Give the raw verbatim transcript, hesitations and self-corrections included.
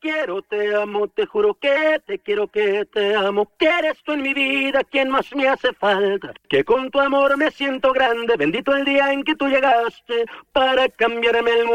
quiero, te amo, te juro que te quiero, que te amo, que eres tú en mi vida quien más me hace falta, que con tu amor me siento grande, bendito el día en que tú llegaste para cambiarme el mundo.